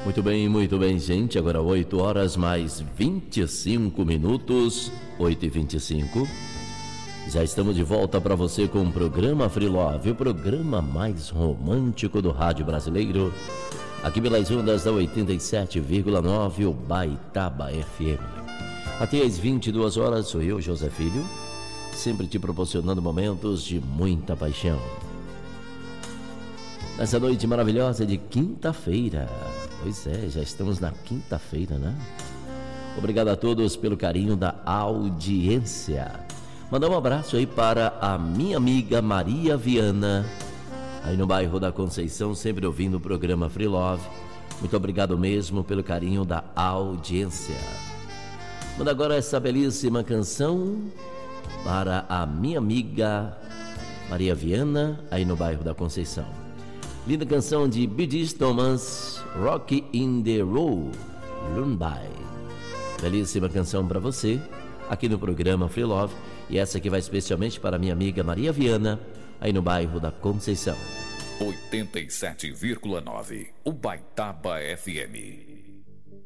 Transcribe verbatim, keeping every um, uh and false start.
Muito bem, muito bem, gente. Agora oito horas mais vinte e cinco minutos, oito e vinte e cinco. Já estamos de volta para você com o programa Free Love, o programa mais romântico do rádio brasileiro. Aqui pelas ondas da oitenta e sete vírgula nove, o Baitaba F M. Até às vinte e duas horas, sou eu, José Filho, sempre te proporcionando momentos de muita paixão. Nessa noite maravilhosa de quinta-feira. Pois é, já estamos na quinta-feira, né? Obrigado a todos pelo carinho da audiência. Mandar um abraço aí para a minha amiga Maria Viana, aí no bairro da Conceição, sempre ouvindo o programa Free Love. Muito obrigado mesmo pelo carinho da audiência. Manda agora essa belíssima canção para a minha amiga Maria Viana, aí no bairro da Conceição. Linda canção de Bee Gees Thomas, Rock in the Road, Lullaby. Belíssima canção para você, aqui no programa Free Love. E essa aqui vai especialmente para minha amiga Maria Viana, aí no bairro da Conceição. oitenta e sete vírgula nove, o Baitaba F M.